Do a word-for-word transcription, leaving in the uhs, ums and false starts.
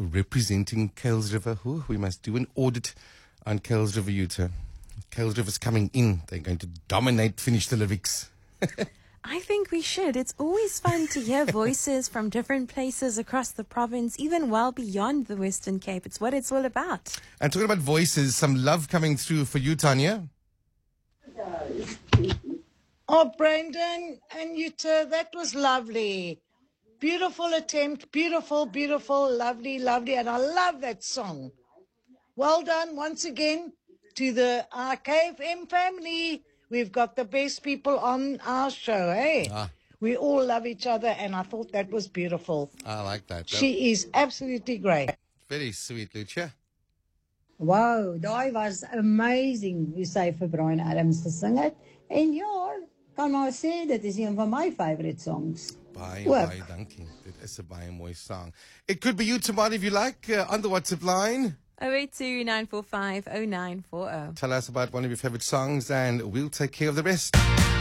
representing Kuils River. Ooh, we must do an audit on Kuils River Utah. Kuils River's coming in. They're going to dominate, finish the lyrics. I think we should. It's always fun to hear voices from different places across the province, even well beyond the Western Cape. It's what it's all about. And talking about voices, some love coming through for you, Tanya. Oh, Brandon and Utah, that was lovely. Beautiful attempt. Beautiful, beautiful, lovely, lovely. And I love that song. Well done once again to the uh, K F M family. We've got the best people on our show, eh? Ah. We all love each other, and I thought that was beautiful. I like that. She is absolutely great. Very sweet, Lucia. Wow, daai was amazing hoe sy vir Brian Adams gesing het. En ja, kan maar sê dit is een van my favorite songs. Bye, Ook. bye, dankie. Dit is 'n baie mooi song. It could be you tomorrow if you like uh, on the WhatsApp line. oh eight two, nine four five, oh nine four oh. Tell us about one of your favorite songs and we'll take care of the rest.